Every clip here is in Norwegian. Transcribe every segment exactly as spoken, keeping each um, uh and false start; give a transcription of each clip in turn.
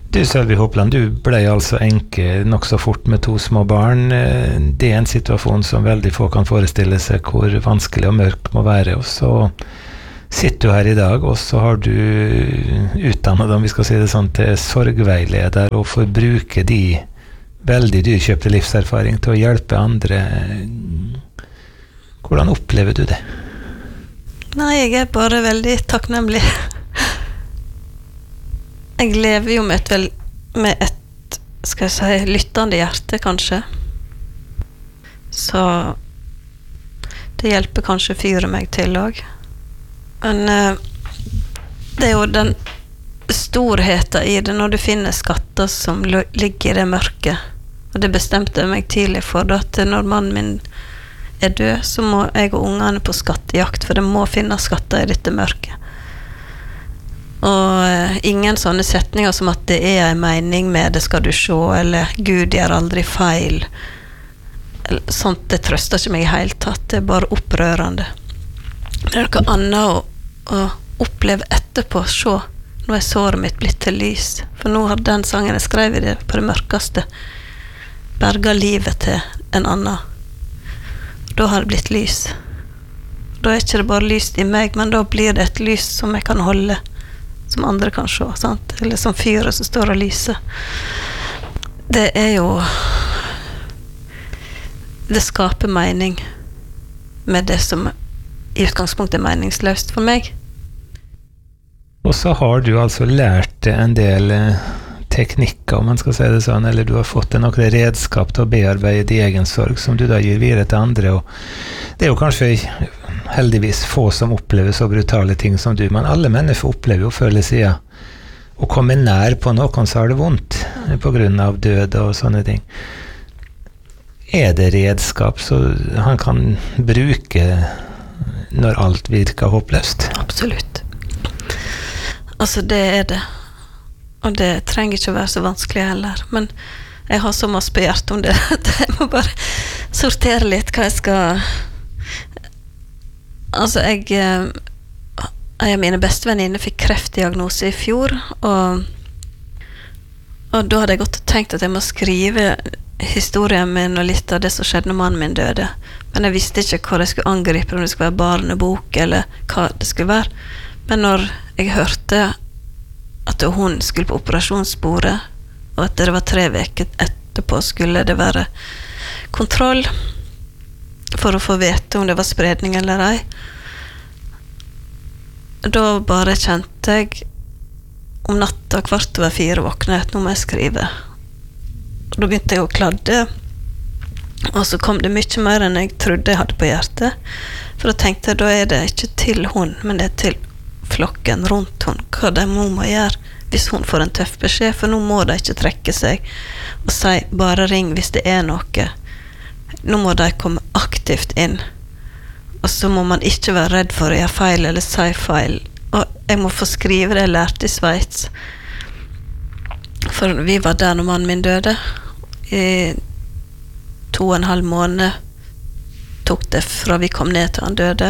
Du, Sølvi Hopland, du ble altså enke nok så fort med to små barn. Det er en situasjon som veldig få kan forestille seg hvor vanskelig og mørk må være. Og så sitter du her i dag, og så har du utdannet, om vi skal si det sånn, til sorgveileder, og får bruke de veldig dyrkjøpte livserfaring til å hjelpe andre. Hvordan opplever du det? Nei, jeg er bare veldig takknemlig. Jeg lever jo med et, vel, med et skal jeg si, lyttende hjerte, kanskje. Så det hjelper kanskje å fyre meg til også. Men uh, det er jo den storheten i det når du finner skatter som ligger i det mørke. Og det bestemte jeg meg tidlig for, at når mannen min er død, så må jeg og ungene på skattejakt, for det må finne skatter i dette mørket. Og uh, ingen sånne setninger som at det er en mening med det skal du se, eller Gud gjør aldri feil. Eller, sånt, det trøster ikke meg i hele tatt, det er bare opprørende. Det er noe annet å, å oppleve etterpå, se, nå er såret mitt blitt til lys. For nå har den sangen jeg skrev i det på det mørkeste, berget livet til en annen. Da har det blitt lys. Da er ikke det bare lyst i meg, men da blir det et lys som jeg kan holde, som andre kan se, sant? Eller som fyret som står og lyser. Det er jo det skaper mening med det som i utgangspunktet er meningsløst for meg. Og så har du altså lært en del teknikker, om man skal si det sånn, eller du har fått noen redskap til å bearbeide din egen sorg, som du da gir videre til andre, og det er jo kanskje heldigvis få som opplever så brutale ting som du, men alle mennesker opplever jo før eller siden å komme nær på noen som har det vondt på grunn av død og sånne ting. Er det redskap så han kan bruke når alt virker håpløst? Absolutt. Altså det er det. Og det trenger ikke å være så vanskelig heller. Men jeg har så masse på hjertet om det. Jeg må bare sortere litt hva jeg skal... Altså jeg... Jeg og mine beste venninner fikk kreftdiagnose i fjor, og, og da hadde jeg gått og tenkt at jeg må skrive historien min og litt av det som skjedde når mannen min døde. Men jeg visste ikke hvor jeg skulle angripe, om det skulle være barnebok eller hva det skulle være. Men når jeg hørte at hun skulle på operasjonsbordet, og at det var tre veker etterpå skulle det være kontroll for å få vite om det var spredning eller ei, da bare kjente jeg om natta kvart over fire våkne at nå må jeg skrive. Da begynte jeg å kladde, og så kom det mye mer enn jeg trodde jeg hadde på hjertet, for da tenkte jeg, da er det ikke til hun, men det er til flokken rundt hun, hva de må må gjøre hvis hun får en tøff beskjed, for nå må de ikke trekke seg og si bare ring hvis det er noe. Nå må de komme aktivt inn, og så må man ikke være redd for å gjøre feil eller si feil, og jeg må få skrive det jeg lærte i Sveits, for vi var der når mannen min døde i to og en halv måned tok det fra vi kom ned til han døde,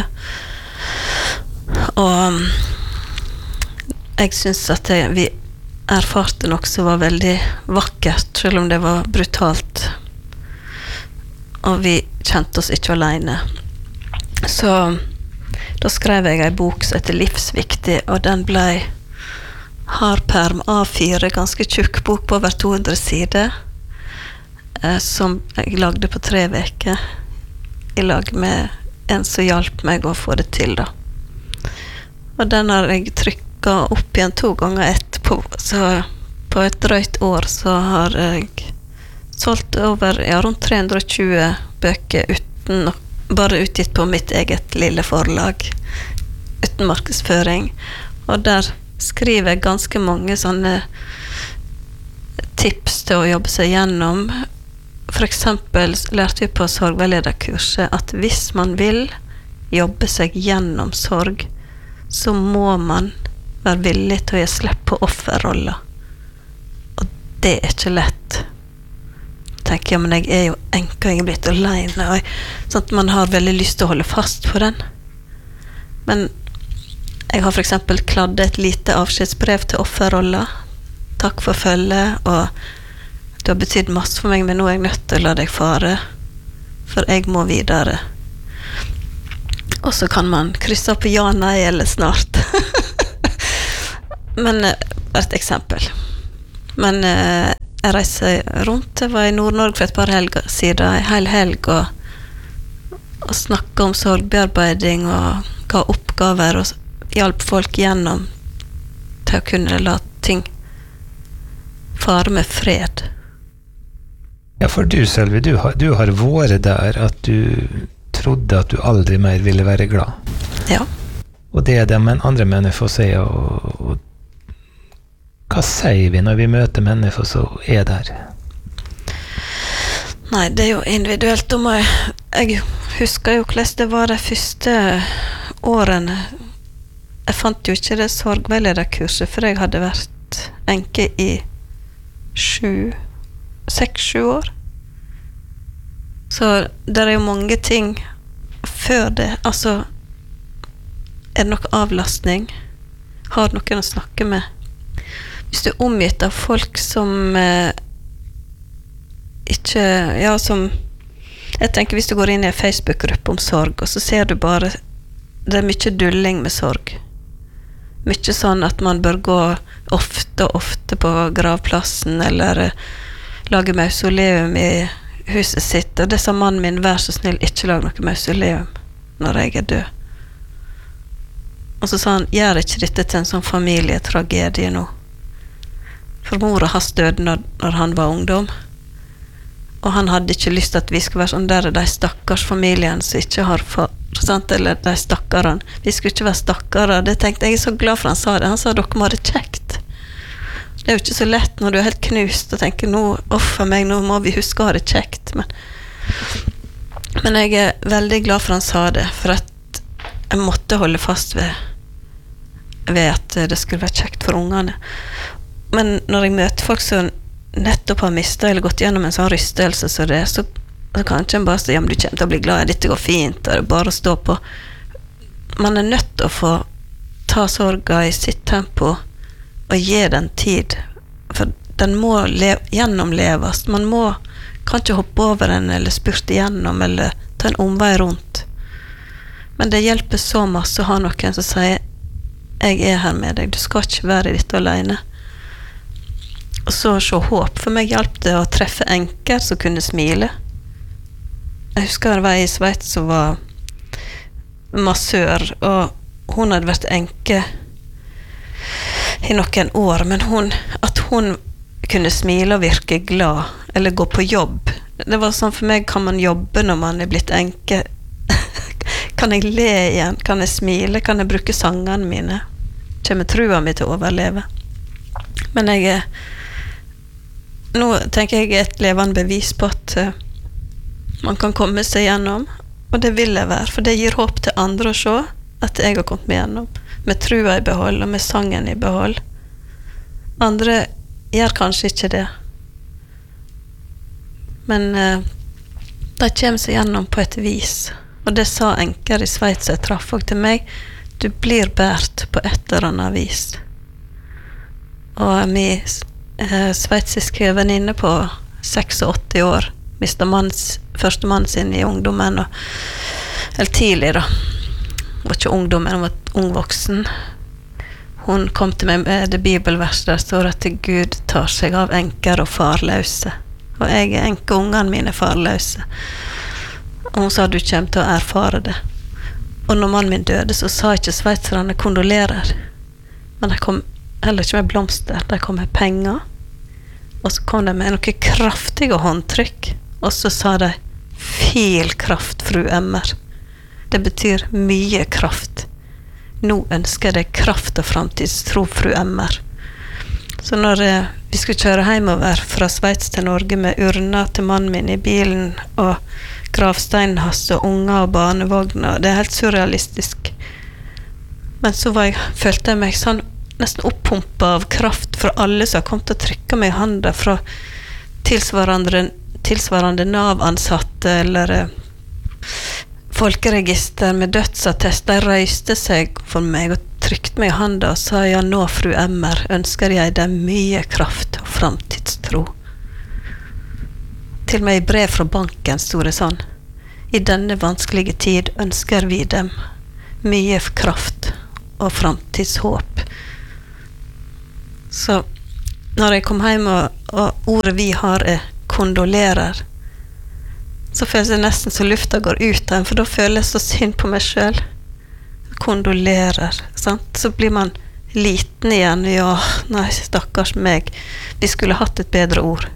og jeg synes at det, vi erfarte noe som var veldig vakkert, selv om det var brutalt, og vi kjente oss ikke alene. Så da skrev jeg en bok som heter Livsviktig, og den ble hardperm A fire, ganske tjukk bok på over to hundre sider, eh, som jeg lagde på tre veker i lag med en som hjalp meg å få det til da. Og den har jeg trykket opp igjen to ganger etterpå, så på et drøyt år så har jeg solgt over ja, rundt tre hundre og tjue bøker uten noe, bare utgitt på mitt eget lille forlag, uten markedsføring, og der skriver jeg ganske mange sånne tips til å jobbe seg gjennom. For eksempel lærte vi på sorgveilederkurset at hvis man vil jobbe seg gjennom sorg, så må man være villig til å gi slipp på offerroller. Og det er ikke lett. Tenker jeg, men jeg er jo enke, jeg er blitt alene, og jeg, sånn at man har veldig lyst til å holde fast på den. Men jeg har for eksempel kladdet et lite avskjedsbrev til offerroller, takk for følget, og du har betydd masse for meg, men nå er jeg nødt til å la deg fare, for jeg må videre. Og så kan man krysse opp ja, nei, eller snart. Men, et eksempel. Men jeg reiser rundt, jeg var i Nord-Norge for et par helger siden, en hel helg, og, og snakket om sorgbearbeiding, og ga oppgaver, og hjalp folk gjennom til å kunne la ting fare med fred. Ja, for du, Sølvi, du har, du har vært der at du trodde at du aldri mer ville være glad. Ja. Og det er det men andre mennesker sier, og, og hva sier vi når vi møter mennesker som er der? Nei, det er jo individuelt. Om jeg, jeg husker jo hvordan det var de første årene. Jeg fant jo ikke det sorgveilederkurset, for jeg hadde vært enke i sju, seks, sju år. Så det er jo mange ting før det. Altså, er det nok avlastning? Har du noen å snakke med? Hvis du er omgitt av folk som eh, ikke, ja, som, jeg tenker hvis du går inn i en Facebook-gruppe om sorg, og så ser du bare, det er mye dulling med sorg. Mye sånn at man bør gå ofte og ofte på gravplassen, eller eh, lage mausoleum i huset sitt, og det sa mannen min, vær så snill, ikke lag noe mausoleum når jeg er død. Og så sa han, gjør ikke dette til en sånn familietragedie nå. For mora hans døde når, når han var ungdom, og han hadde ikke lyst til at vi skulle være sånn, der er de stakkars familien som ikke har for, sant, eller de stakkarene. Vi skulle ikke være stakkere. Det tenkte jeg, jeg er så glad for han sa det. Han sa, dere må ha det kjekt. Det er jo ikke så lett når du er helt knust og tenker, nå, offer meg, nå må vi huske å ha det kjekt. Men, men jeg er veldig glad for han sa det, for at jeg måtte holde fast ved, ved at det skulle være kjekt for ungene. Men når jeg møter folk som nettopp har mistet eller gått gjennom en sånn rystelse så det, så, så kan ikke en bare si, ja, men du kommer til å bli glad, dette går fint, og det er bare å stå på. Man er nødt til å få ta sorga i sitt tempo, og gi den tid, for den må le- gjennomleves. Man må, kan ikke hoppe over den, eller spurte igjennom, eller ta en omvei rundt. Men det hjelper så masse å ha noen som sier, jeg er her med deg, du skal ikke være i dette alene. Og så se håp. For meg hjalp det å treffe enker som kunne smile. Jeg husker det var i Sveits som var massør, og hun hadde vært enke i noen år, men hun, at hun kunne smile og virke glad, eller gå på jobb. Det var sånn for meg, kan man jobbe når man er blitt enke? Kan jeg le igjen? Kan jeg smile? Kan jeg bruke sangene mine? Kommer trua mi til å overleve? Men jeg er nå tenker jeg et levende bevis på at uh, man kan komme seg gjennom, og det vil jeg være, for det gir håp til andre å se at jeg har kommet meg gjennom, med trua i behold og med sangen i behold. Andre gjør kanskje ikke det, men uh, de kommer seg gjennom på et vis, og det sa enker i Sveits jeg traff også til meg, du blir bært på et eller annet vis. Og vi Eh, sveitsiske venninne på åttiseks år mistet manns, første mannen sin i ungdommen og, eller tidlig da hun var ikke ungdommen, hun var ung voksen. Hun kom til meg med det bibelverset der står at Gud tar seg av enker og farløse, og jeg er enke, ungene mine er farløse, og hun sa du kommer til å erfare det. Og når mannen min døde så sa ikke sveitserne kondolerer, men de kom heller ikke med blomster, de kom med penger, og så kom de med noe kraftige håndtrykk, og så sa de, fil kraft, fru Emmer. Det betyr mye kraft. Nå ønsker jeg deg kraft og fremtidstro, fru Emmer. Så når eh, vi skulle kjøre hjemover fra Sveits til Norge med urna til mannen min i bilen, og gravsteinen hans og unger og barnevogner, det er helt surrealistisk. Men så var jeg, følte jeg meg sånn, nesten opppumpet av kraft fra alle som har kommet og trykket meg i handa, fra tilsvarende, tilsvarende Nav-ansatte eller eh, folkeregister med dødsattest. De røyste seg for meg og trykte meg i handa og sa, ja, nå, fru Emmer, ønsker jeg deg mye kraft og framtidstro. Til meg i brev fra banken stod det sånn, i denne vanskelige tid ønsker vi dem mye kraft og framtidshåp. Så når jeg kom hjem og, og ordet vi har er kondolerer, så føles det nesten så lufta går ut av en, for da føler jeg så synd på meg selv. Kondolerer, sant? Så blir man liten igjen. Ja, nei, stakkars meg. Vi skulle hatt et bedre ord.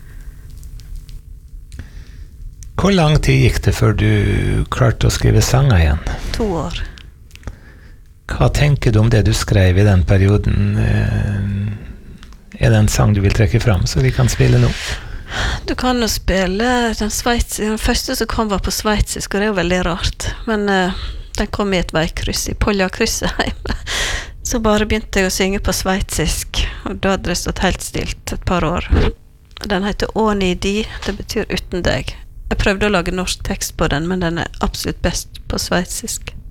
Hvor lang tid gikk det før du klarte å skrive sanger igjen? To år. Hva tenker du om det du skrev i den perioden? Er det en sang du vil trekke fram, så vi kan spille nå? Du kan jo spille den sveitsiske. Den første som kom var på sveitsisk, og det er jo veldig rart. Men uh, den kom i et veikryss, i Poljakrysset hjemme. Så bare begynte jeg å synge på sveitsisk, og da hadde det stått helt stilt et par år. Den heter Åni di, det betyr uten deg. Jeg prøvde å lage norsk tekst på den, men den er absolutt best på sveitsisk.